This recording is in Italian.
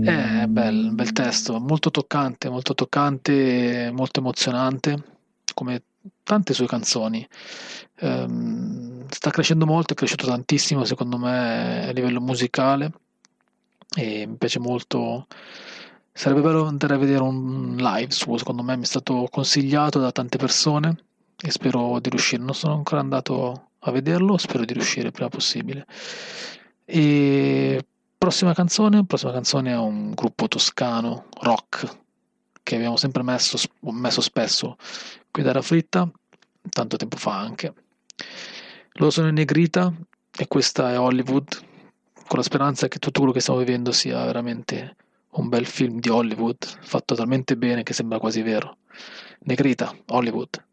Bel testo, molto toccante, molto emozionante, come tante sue canzoni. Sta crescendo molto, è cresciuto tantissimo secondo me a livello musicale e mi piace molto. Sarebbe bello andare a vedere un live suo, secondo me mi è stato consigliato da tante persone e spero di riuscire. Non sono ancora andato a vederlo, spero di riuscire il prima possibile. E prossima canzone è un gruppo toscano, rock, che abbiamo sempre messo spesso qui da Fritta, tanto tempo fa anche. Loro sono in Negrita e questa è Hollywood, con la speranza che tutto quello che stiamo vivendo sia veramente un bel film di Hollywood, fatto talmente bene che sembra quasi vero. Negrita, Hollywood.